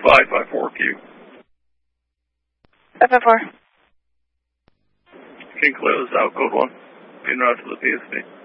554Q. 554. King Close, out code 1. Being routed to the PSP.